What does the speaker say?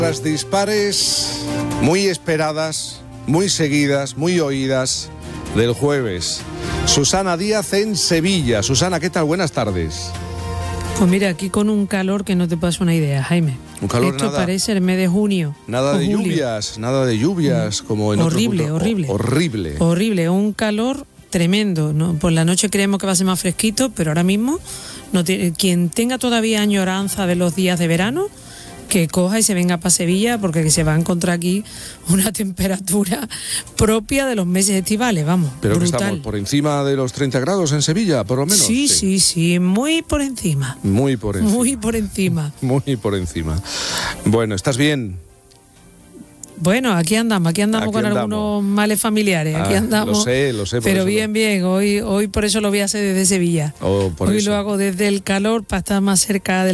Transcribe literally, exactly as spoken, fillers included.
Las dispares muy esperadas, muy seguidas, muy oídas del jueves. Susana Díaz en Sevilla. Susana, ¿qué tal? Buenas tardes. Pues mira, aquí con un calor que no te pasas una idea, Jaime. Un calor Esto nada, parece el mes de junio. Nada de julio. lluvias, nada de lluvias, como en horrible, otro punto. horrible, O, horrible. Horrible, un calor tremendo, ¿no? Por la noche creemos que va a ser más fresquito, pero ahora mismo no tiene, quien tenga todavía añoranza de los días de verano, que coja y se venga para Sevilla, porque se va a encontrar aquí una temperatura propia de los meses estivales, vamos, Pero brutal. que estamos por encima de los treinta grados en Sevilla, por lo menos. Sí, sí, sí, sí, muy por encima. Muy por encima. Muy por encima. Muy por encima. Bueno, ¿estás bien? Bueno, aquí andamos, aquí andamos Aquí con andamos. algunos males familiares, aquí Ah, andamos. Lo sé, lo sé. por Pero eso bien, lo- bien, hoy, hoy por eso lo voy a hacer desde Sevilla. Oh, por Hoy eso. lo hago desde el calor para estar más cerca de